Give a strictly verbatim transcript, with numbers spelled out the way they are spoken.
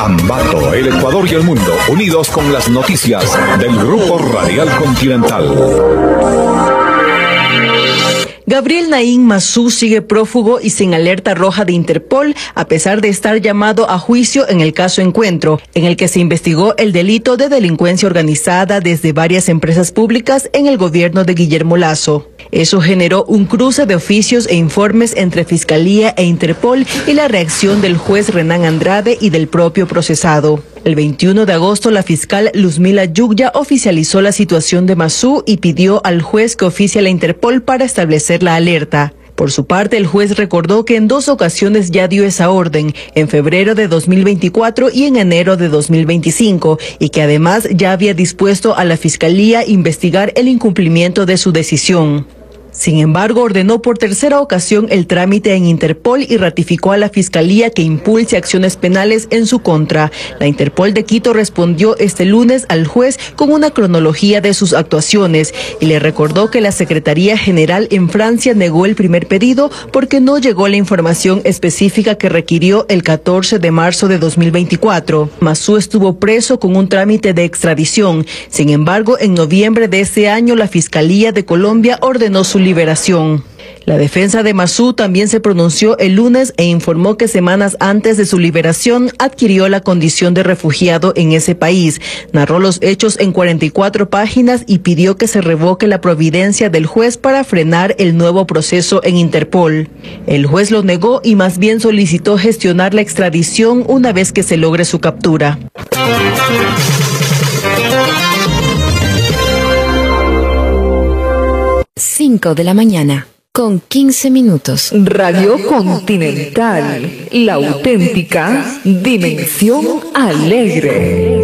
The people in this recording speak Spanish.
Ambato, el Ecuador y el mundo, unidos con las noticias del Grupo Radial Continental. Gabriel Naim Masú sigue prófugo y sin alerta roja de Interpol, a pesar de estar llamado a juicio en el caso Encuentro, en el que se investigó el delito de delincuencia organizada desde varias empresas públicas en el gobierno de Guillermo Lasso. Eso generó un cruce de oficios e informes entre Fiscalía e Interpol y la reacción del juez Renan Andrade y del propio procesado. El veintiuno de agosto, la fiscal Luzmila Yugya oficializó la situación de Masú y pidió al juez que oficie a la Interpol para establecer la alerta. Por su parte, el juez recordó que en dos ocasiones ya dio esa orden, en febrero de dos mil veinticuatro y en enero de dos mil veinticinco, y que además ya había dispuesto a la Fiscalía investigar el incumplimiento de su decisión. Sin embargo, ordenó por tercera ocasión el trámite en Interpol y ratificó a la Fiscalía que impulse acciones penales en su contra. La Interpol de Quito respondió este lunes al juez con una cronología de sus actuaciones y le recordó que la Secretaría General en Francia negó el primer pedido porque no llegó la información específica que requirió el catorce de marzo de dos mil veinticuatro. Masú estuvo preso con un trámite de extradición. Sin embargo, en noviembre de ese año, la Fiscalía de Colombia ordenó su liberación. La defensa de Masú también se pronunció el lunes e informó que semanas antes de su liberación adquirió la condición de refugiado en ese país. Narró los hechos en cuarenta y cuatro páginas y pidió que se revoque la providencia del juez para frenar el nuevo proceso en Interpol. El juez lo negó y más bien solicitó gestionar la extradición una vez que se logre su captura. cinco de la mañana, con quince minutos. Radio Continental, la auténtica dimensión alegre.